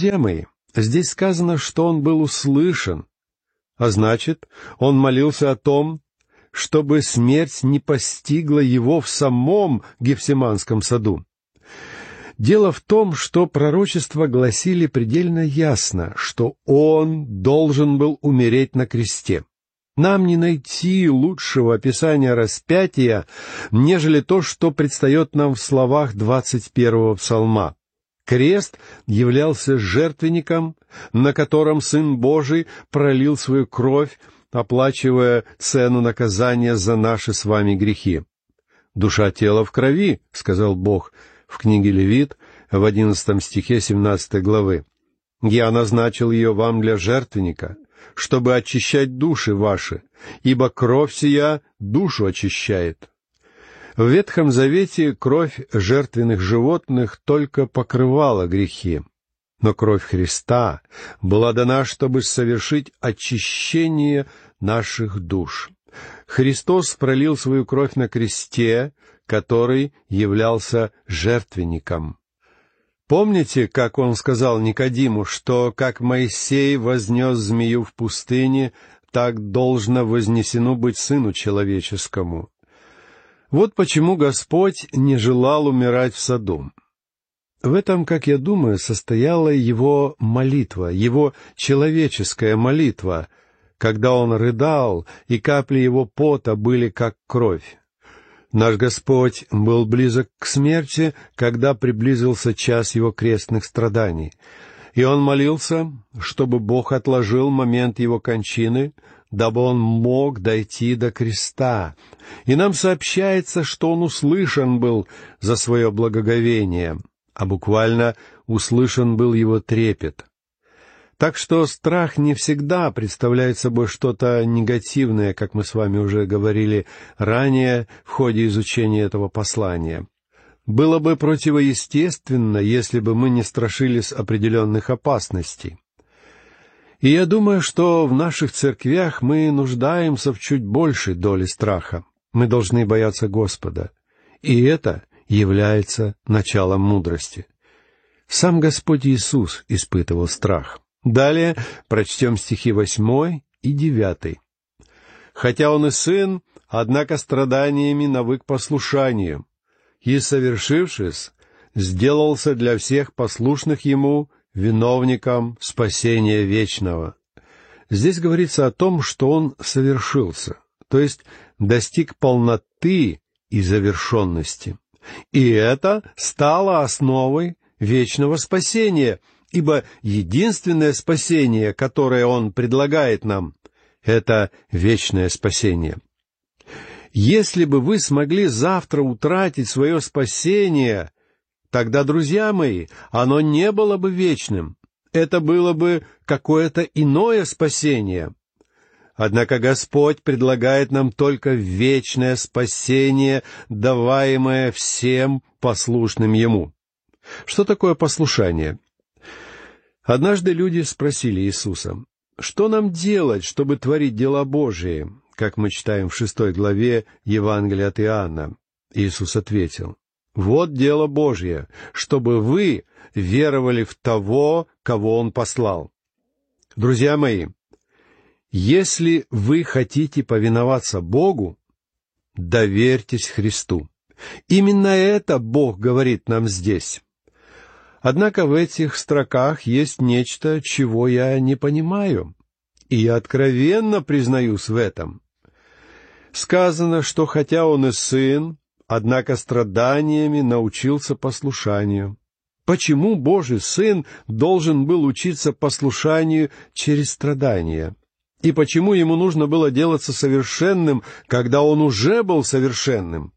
Друзья мои, здесь сказано, что он был услышан, а значит, он молился о том, чтобы смерть не постигла его в самом Гефсиманском саду. Дело в том, что пророчества гласили предельно ясно, что он должен был умереть на кресте. Нам не найти лучшего описания распятия, нежели то, что предстает нам в словах 21-го псалма. Крест являлся жертвенником, на котором Сын Божий пролил свою кровь, оплачивая цену наказания за наши с вами грехи. «Душа тела в крови», — сказал Бог в книге Левит, в 11 стихе 17 главы. «Я назначил ее вам для жертвенника, чтобы очищать души ваши, ибо кровь сия душу очищает». В Ветхом Завете кровь жертвенных животных только покрывала грехи, но кровь Христа была дана, чтобы совершить очищение наших душ. Христос пролил свою кровь на кресте, который являлся жертвенником. Помните, как он сказал Никодиму, что как Моисей вознес змею в пустыне, так должно вознесено быть Сыну Человеческому? Вот почему Господь не желал умирать в саду. В этом, как я думаю, состояла его молитва, его человеческая молитва, когда он рыдал, и капли его пота были как кровь. Наш Господь был близок к смерти, когда приблизился час его крестных страданий, и он молился, чтобы Бог отложил момент его кончины, дабы он мог дойти до креста. И нам сообщается, что он услышан был за свое благоговение, а буквально услышан был его трепет. Так что страх не всегда представляет собой что-то негативное, как мы с вами уже говорили ранее в ходе изучения этого послания. Было бы противоестественно, если бы мы не страшились определенных опасностей. И я думаю, что в наших церквях мы нуждаемся в чуть большей доле страха. Мы должны бояться Господа. И это является началом мудрости. Сам Господь Иисус испытывал страх. Далее прочтем стихи 8 и 9. «Хотя он и сын, однако страданиями навык послушанию, и, совершившись, сделался для всех послушных ему виновником спасения вечного». Здесь говорится о том, что он совершился, то есть достиг полноты и завершенности. И это стало основой вечного спасения, ибо единственное спасение, которое он предлагает нам, это вечное спасение. Если бы вы смогли завтра утратить свое спасение, тогда, друзья мои, оно не было бы вечным. Это было бы какое-то иное спасение. Однако Господь предлагает нам только вечное спасение, даваемое всем послушным Ему. Что такое послушание? Однажды люди спросили Иисуса: «Что нам делать, чтобы творить дела Божии?» Как мы читаем в 6 главе Евангелия от Иоанна. Иисус ответил: «Вот дело Божье, чтобы вы веровали в того, кого Он послал». Друзья мои, если вы хотите повиноваться Богу, доверьтесь Христу. Именно это Бог говорит нам здесь. Однако в этих строках есть нечто, чего я не понимаю, и я откровенно признаюсь в этом. Сказано, что хотя он и сын, однако страданиями научился послушанию. Почему Божий Сын должен был учиться послушанию через страдания? И почему ему нужно было делаться совершенным, когда он уже был совершенным?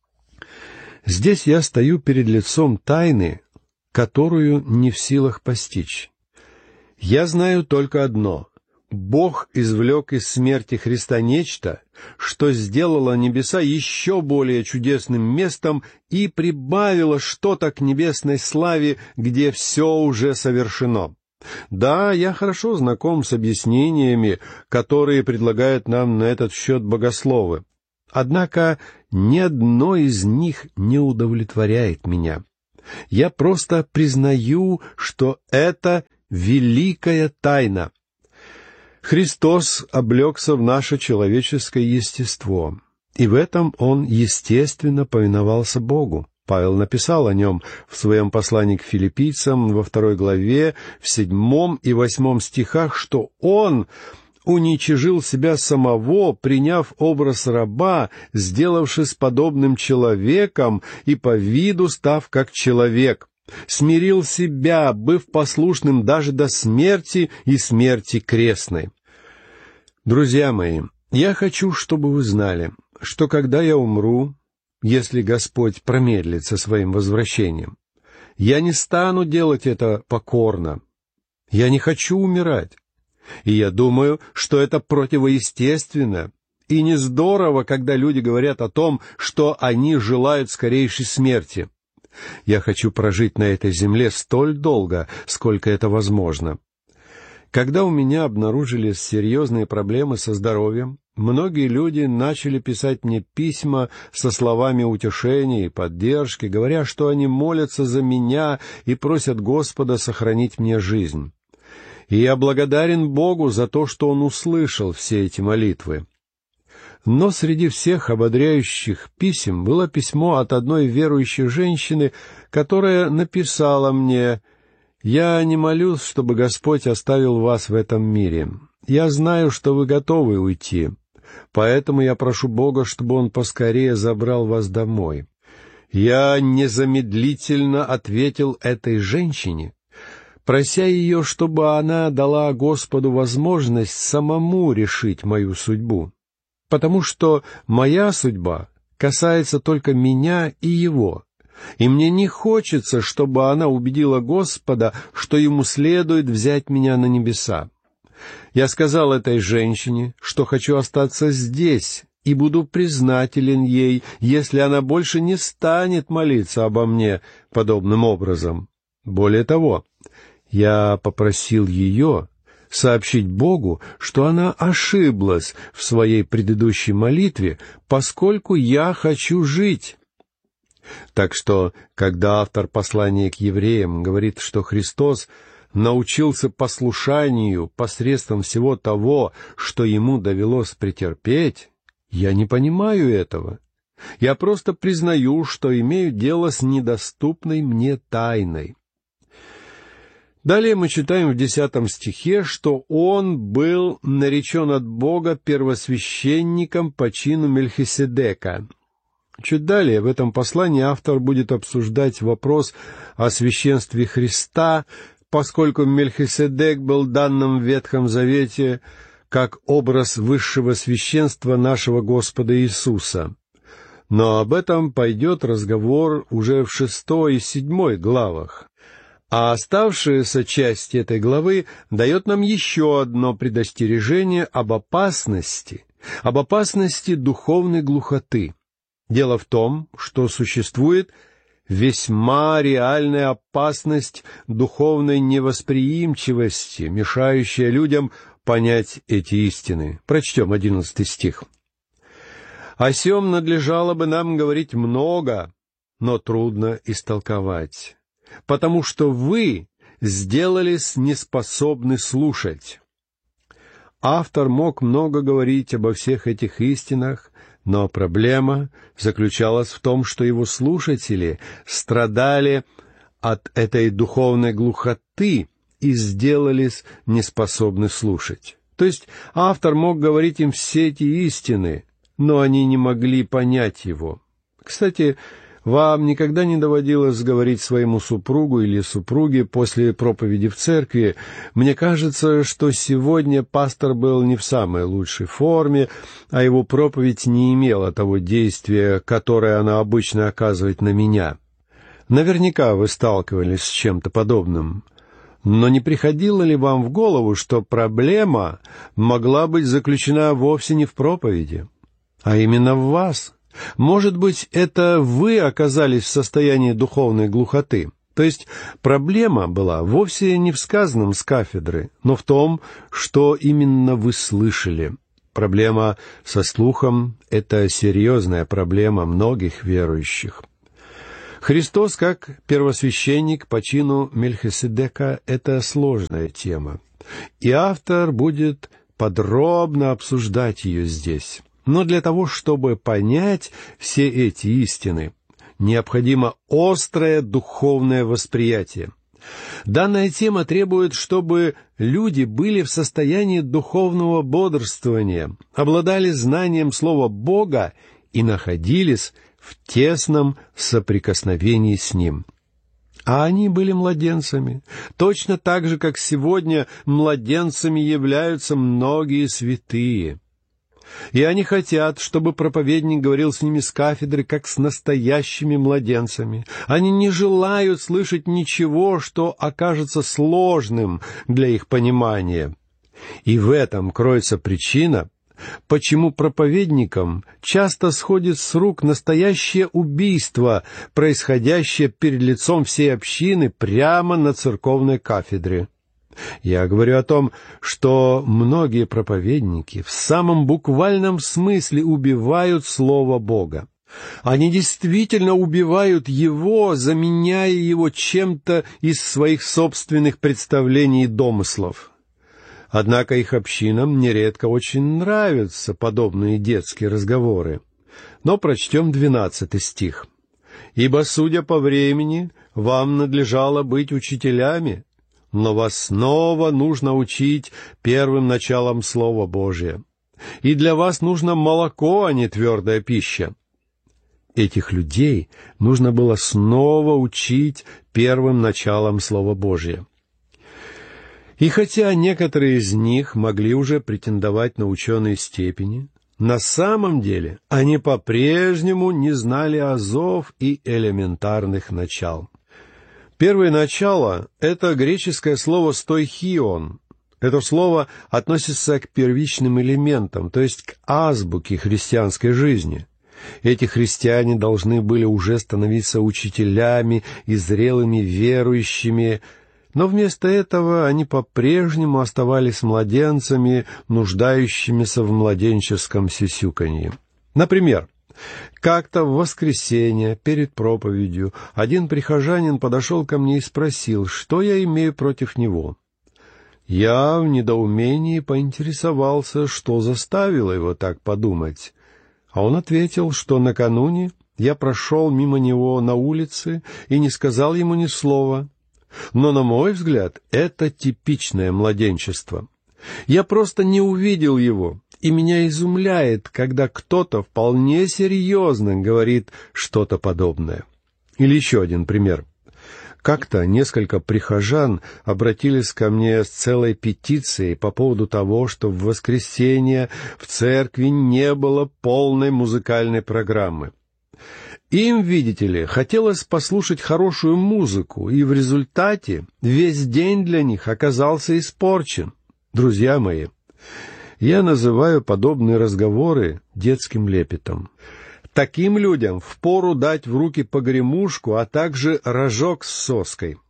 Здесь я стою перед лицом тайны, которую не в силах постичь. Я знаю только одно: Бог извлек из смерти Христа нечто, что сделало небеса еще более чудесным местом и прибавило что-то к небесной славе, где все уже совершено. Да, я хорошо знаком с объяснениями, которые предлагают нам на этот счет богословы. Однако ни одно из них не удовлетворяет меня. Я просто признаю, что это великая тайна. Христос облегся в наше человеческое естество, и в этом Он, естественно, повиновался Богу. Павел написал о нем в своем послании к филиппийцам во 2 главе, в 7 и 8 стихах, что Он уничижил себя самого, приняв образ раба, сделавшись подобным человеком и по виду став как человек, смирил себя, быв послушным даже до смерти и смерти крестной. Друзья мои, я хочу, чтобы вы знали, что когда я умру, если Господь промедлит со своим возвращением, я не стану делать это покорно. Я не хочу умирать. И я думаю, что это противоестественно. И не здорово, когда люди говорят о том, что они желают скорейшей смерти. Я хочу прожить на этой земле столь долго, сколько это возможно. Когда у меня обнаружились серьезные проблемы со здоровьем, многие люди начали писать мне письма со словами утешения и поддержки, говоря, что они молятся за меня и просят Господа сохранить мне жизнь. И я благодарен Богу за то, что Он услышал все эти молитвы. Но среди всех ободряющих писем было письмо от одной верующей женщины, которая написала мне: «Я не молюсь, чтобы Господь оставил вас в этом мире. Я знаю, что вы готовы уйти, поэтому я прошу Бога, чтобы Он поскорее забрал вас домой». Я незамедлительно ответил этой женщине, прося ее, чтобы она дала Господу возможность самому решить мою судьбу, потому что моя судьба касается только меня и Его. И мне не хочется, чтобы она убедила Господа, что Ему следует взять меня на небеса. Я сказал этой женщине, что хочу остаться здесь, и буду признателен ей, если она больше не станет молиться обо мне подобным образом. Более того, я попросил ее сообщить Богу, что она ошиблась в своей предыдущей молитве, поскольку я хочу жить. Так что, когда автор послания к евреям говорит, что Христос научился послушанию посредством всего того, что Ему довелось претерпеть, я не понимаю этого. Я просто признаю, что имею дело с недоступной мне тайной. Далее мы читаем в 10 стихе, что он был наречен от Бога первосвященником по чину Мельхиседека. Чуть далее в этом послании автор будет обсуждать вопрос о священстве Христа, поскольку Мельхиседек был данным в Ветхом Завете как образ высшего священства нашего Господа Иисуса. Но об этом пойдет разговор уже в 6 и 7 главах. А оставшаяся часть этой главы дает нам еще одно предостережение об опасности духовной глухоты. Дело в том, что существует весьма реальная опасность духовной невосприимчивости, мешающая людям понять эти истины. Прочтем 11 стих. «О сем надлежало бы нам говорить много, но трудно истолковать, потому что вы сделались неспособны слушать». Автор мог много говорить обо всех этих истинах, но проблема заключалась в том, что его слушатели страдали от этой духовной глухоты и сделались неспособны слушать. То есть автор мог говорить им все эти истины, но они не могли понять его. Кстати, вам никогда не доводилось говорить своему супругу или супруге после проповеди в церкви: «Мне кажется, что сегодня пастор был не в самой лучшей форме, а его проповедь не имела того действия, которое она обычно оказывает на меня». Наверняка вы сталкивались с чем-то подобным. Но не приходило ли вам в голову, что проблема могла быть заключена вовсе не в проповеди, а именно в вас? Может быть, это вы оказались в состоянии духовной глухоты. То есть проблема была вовсе не в сказанном с кафедры, но в том, что именно вы слышали. Проблема со слухом — это серьезная проблема многих верующих. Христос, как первосвященник по чину Мельхиседека, — это сложная тема, и автор будет подробно обсуждать ее здесь. Но для того, чтобы понять все эти истины, необходимо острое духовное восприятие. Данная тема требует, чтобы люди были в состоянии духовного бодрствования, обладали знанием Слова Бога и находились в тесном соприкосновении с Ним. А они были младенцами, точно так же, как сегодня младенцами являются многие святые. И они хотят, чтобы проповедник говорил с ними с кафедры, как с настоящими младенцами. Они не желают слышать ничего, что окажется сложным для их понимания. И в этом кроется причина, почему проповедникам часто сходит с рук настоящее убийство, происходящее перед лицом всей общины прямо на церковной кафедре. Я говорю о том, что многие проповедники в самом буквальном смысле убивают Слово Бога. Они действительно убивают его, заменяя его чем-то из своих собственных представлений и домыслов. Однако их общинам нередко очень нравятся подобные детские разговоры. Но прочтем 12 стих. «Ибо, судя по времени, вам надлежало быть учителями, но вас снова нужно учить первым началом Слова Божия. И для вас нужно молоко, а не твердая пища». Этих людей нужно было снова учить первым началом Слова Божия. И хотя некоторые из них могли уже претендовать на ученые степени, на самом деле они по-прежнему не знали азов и элементарных начал. Первое начало — это греческое слово «стойхион». Это слово относится к первичным элементам, то есть к азбуке христианской жизни. Эти христиане должны были уже становиться учителями и зрелыми верующими, но вместо этого они по-прежнему оставались младенцами, нуждающимися в младенческом сюсюканье. Например, как-то в воскресенье перед проповедью один прихожанин подошел ко мне и спросил, что я имею против него. Я в недоумении поинтересовался, что заставило его так подумать. А он ответил, что накануне я прошел мимо него на улице и не сказал ему ни слова. Но, на мой взгляд, это типичное младенчество. Я просто не увидел его, и меня изумляет, когда кто-то вполне серьезно говорит что-то подобное. Или еще один пример. Как-то несколько прихожан обратились ко мне с целой петицией по поводу того, что в воскресенье в церкви не было полной музыкальной программы. Им, видите ли, хотелось послушать хорошую музыку, и в результате весь день для них оказался испорчен. Друзья мои, я называю подобные разговоры детским лепетом. Таким людям впору дать в руки погремушку, а также рожок с соской.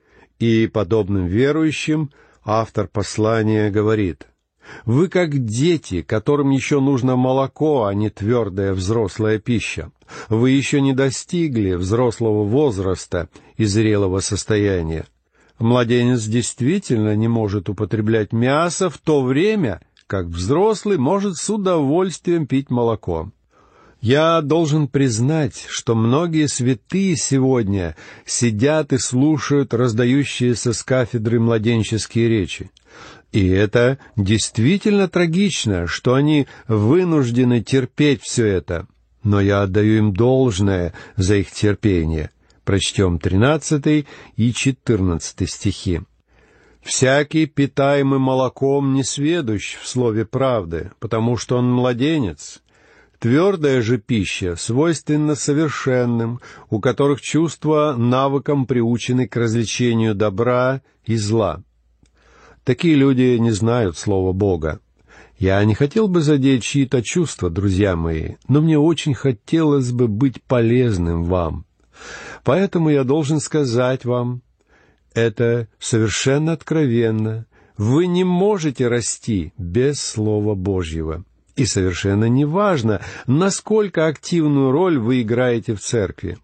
И подобным верующим автор послания говорит: «Вы как дети, которым еще нужно молоко, а не твердая взрослая пища. Вы еще не достигли взрослого возраста и зрелого состояния. Младенец действительно не может употреблять мясо, в то время как взрослый может с удовольствием пить молоко». Я должен признать, что многие святые сегодня сидят и слушают раздающиеся с кафедры младенческие речи. И это действительно трагично, что они вынуждены терпеть все это. Но я отдаю им должное за их терпение. Прочтем 13 и 14 стихи. «Всякий, питаемый молоком, не сведущ в слове правды, потому что он младенец. Твердая же пища свойственна совершенным, у которых чувства навыком приучены к развлечению добра и зла». Такие люди не знают слова Бога. Я не хотел бы задеть чьи-то чувства, друзья мои, но мне очень хотелось бы быть полезным вам. Поэтому я должен сказать вам, это совершенно откровенно. Вы не можете расти без Слова Божьего. И совершенно не важно, насколько активную роль вы играете в церкви.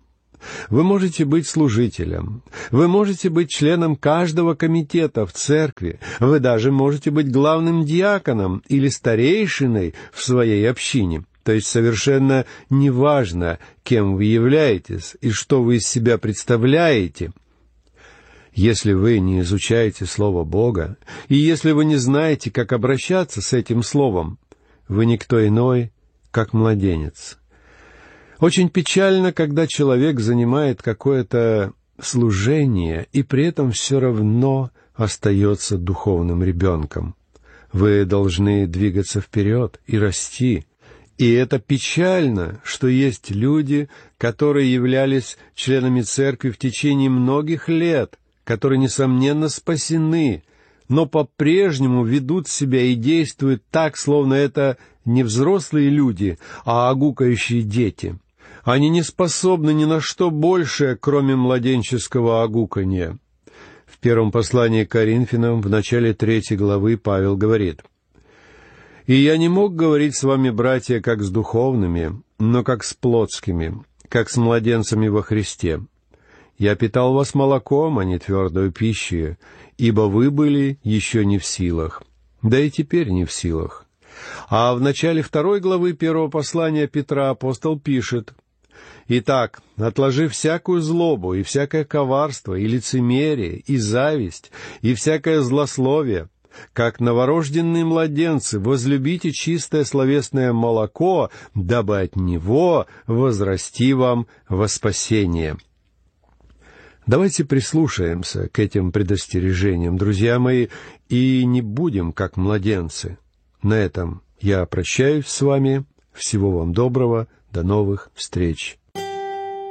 Вы можете быть служителем, вы можете быть членом каждого комитета в церкви, вы даже можете быть главным диаконом или старейшиной в своей общине. То есть совершенно неважно, кем вы являетесь и что вы из себя представляете. Если вы не изучаете Слово Бога, и если вы не знаете, как обращаться с этим Словом, вы никто иной, как младенец. Очень печально, когда человек занимает какое-то служение и при этом все равно остается духовным ребенком. Вы должны двигаться вперед и расти. И это печально, что есть люди, которые являлись членами церкви в течение многих лет, которые, несомненно, спасены, но по-прежнему ведут себя и действуют так, словно это не взрослые люди, а огукающие дети. Они не способны ни на что большее, кроме младенческого огуканья. В первом послании к Коринфянам, в начале 3 главы, Павел говорит: «И я не мог говорить с вами, братья, как с духовными, но как с плотскими, как с младенцами во Христе. Я питал вас молоком, а не твердою пищей, ибо вы были еще не в силах, да и теперь не в силах». А в начале 2 главы 1 послания Петра апостол пишет: «Итак, отложив всякую злобу, и всякое коварство, и лицемерие, и зависть, и всякое злословие, как новорожденные младенцы, возлюбите чистое словесное молоко, дабы от него возрасти вам во спасение». Давайте прислушаемся к этим предостережениям, друзья мои, и не будем как младенцы. На этом я прощаюсь с вами. Всего вам доброго. До новых встреч.